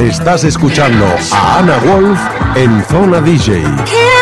Estás escuchando a Ana Wolf en Zona DJ.